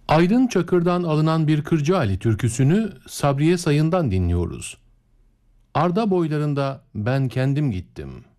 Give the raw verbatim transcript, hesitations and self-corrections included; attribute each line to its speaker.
Speaker 1: Aydın Çakır'dan alınan bir Kırcaali türküsünü Sabriye Sayın'dan dinliyoruz. Arda boylarında ben kendim gittim.